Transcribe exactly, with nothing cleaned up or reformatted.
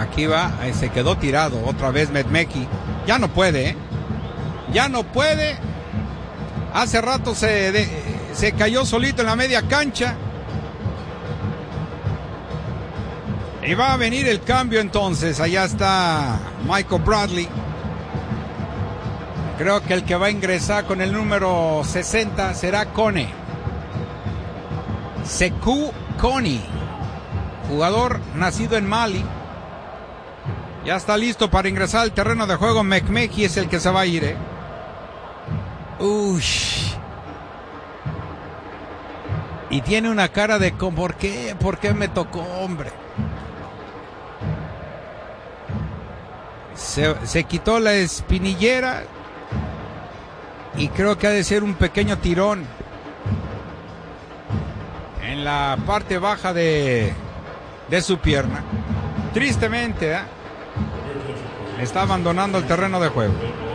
Aquí va, eh, se quedó tirado otra vez Metmeki. Ya no puede, ¿eh? Ya no puede. Hace rato se, de, se cayó solito en la media cancha. Y va a venir el cambio entonces. Allá está Michael Bradley. Creo que el que va a ingresar con el número sesenta será Kone. Sekou Kone, jugador nacido en Mali. Ya está listo para ingresar al terreno de juego. Mekmeki es el que se va a ir, ¿eh? Ush. Y tiene una cara de ¿por qué? ¿Por qué me tocó, hombre? Se, se quitó la espinillera y creo que ha de ser un pequeño tirón en la parte baja de, de su pierna. Tristemente, ¿eh? Está abandonando el terreno de juego.